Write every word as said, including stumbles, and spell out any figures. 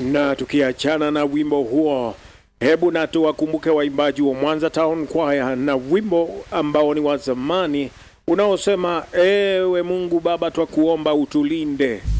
Na tukiachana na wimbo huo, hebu na tuwakumbuke waimbaji wa Mwanza Town Choir na wimbo ambao ni wa zamani unaosema ewe Mungu Baba twakuomba utulinde.